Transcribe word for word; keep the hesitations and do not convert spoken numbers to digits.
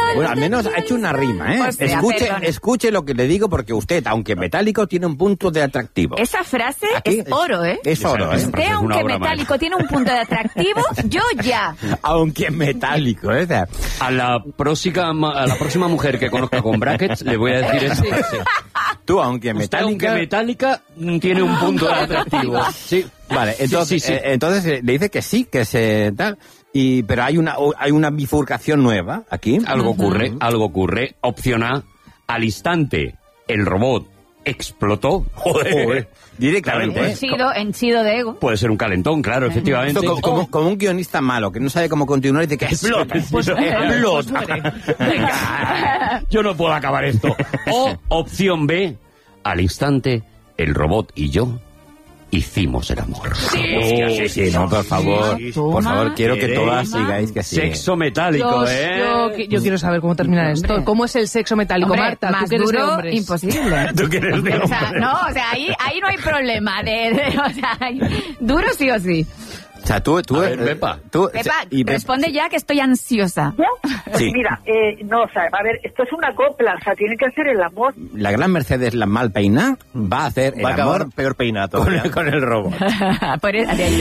Bueno, al menos ha hecho una rima, ¿eh? O sea, escuche, perdón. escuche lo que le digo, porque usted, aunque metálico, tiene un punto de atractivo. Esa frase Aquí es oro, ¿eh? Es oro, ¿eh? Usted, es una aunque obra metálico, tiene un punto de atractivo, yo ya. Aunque metálico, ¿eh? O sea, A la próxima, a la próxima mujer que conozca con brackets le voy a decir eso. Sí. tú, aunque Usted, metálica... aunque metálica, tiene un punto de atractivo. Sí. Vale, entonces, Sí, sí, sí. eh, entonces eh, le dice que sí, que se tal, y pero hay una hay una bifurcación nueva aquí. Algo ocurre, algo ocurre. Opción A, al instante, el robot explotó. Joder. Joder, directamente. Claro, ¿eh? Henchido, henchido de ego. Puede ser un calentón, claro, efectivamente. Esto como, como- como un guionista malo que no sabe cómo continuar y dice que explota. Pues explota. Venga, yo no puedo acabar esto. O opción B, al instante, el robot y yo hicimos el amor. Sí, sí, no, por favor, por favor, quiero que todas sigáis que sí. Sexo metálico, Yo, ¿eh? yo, yo quiero saber cómo termina esto. Hombre. ¿Cómo es el sexo metálico, Hombre, Marta? más Tú que eres de duro, hombres. imposible. Tú que eres de O sea, hombre. no, o sea, ahí, ahí no hay problema. De, de- o sea, hay- duro sí o sí. O sea, tú, tú, A ver, eh, Pepa. tú- Pepa, y Pe- responde ya que estoy ansiosa. Pues Sí. mira, eh, no, o sea, a ver, esto es una copla, o sea, tiene que hacer el amor. la gran Mercedes, la mal peina, va a hacer el Va a acabar amor peor peinado con, todavía. con el robot. Por eso- de ahí